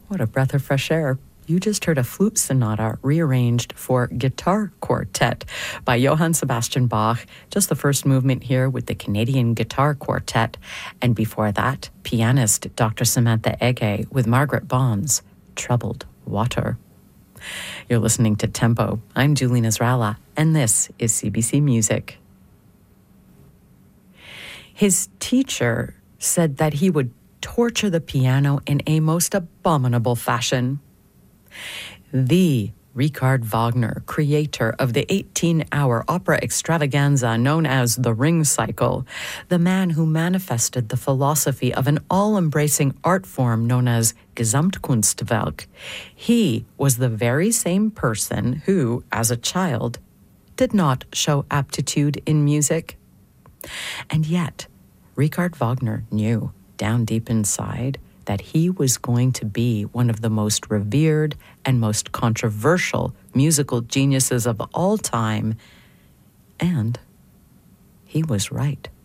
What a breath of fresh air. You just heard a flute sonata rearranged for guitar quartet by Johann Sebastian Bach, just the first movement here with the Canadian Guitar Quartet, and before that, pianist Dr. Samantha Ege with Margaret Bond's Troubled Water. You're listening to Tempo. I'm Julie Nasrallah, and this is CBC Music. His teacher said that he would torture the piano in a most abominable fashion. The Richard Wagner, creator of the 18-hour opera extravaganza known as the Ring Cycle, the man who manifested the philosophy of an all-embracing art form known as Gesamtkunstwerk, he was the very same person who, as a child, did not show aptitude in music. And yet, Richard Wagner knew down deep inside that he was going to be one of the most revered and most controversial musical geniuses of all time. And he was right.